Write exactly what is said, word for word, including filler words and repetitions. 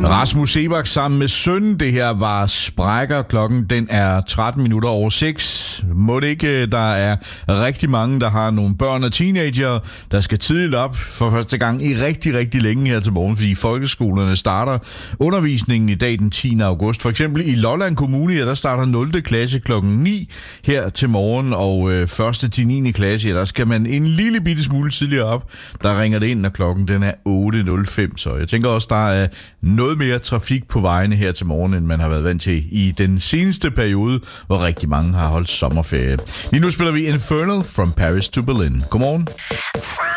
Rasmus Seebach sammen med søn. Det her var Sprækker. Klokken den er tretten minutter over seks. Må det ikke, der er rigtig mange, der har nogle børn og teenager, der skal tidligt op for første gang i rigtig, rigtig længe her til morgen, fordi folkeskolerne starter undervisningen i dag den tiende august. For eksempel i Lolland Kommune, ja, der starter nul klasse klokken ni her til morgen, og øh, første til niende klasse, ja, der skal man en lille bitte smule tidligere op. Der ringer det ind, når klokken den er otte nul fem, så jeg tænker også, der er noget mere trafik på vejene her til morgen, end man har været vant til i den seneste periode, hvor rigtig mange har holdt sommerferie. Lige nu spiller vi Infernal from Paris to Berlin. Godmorgen.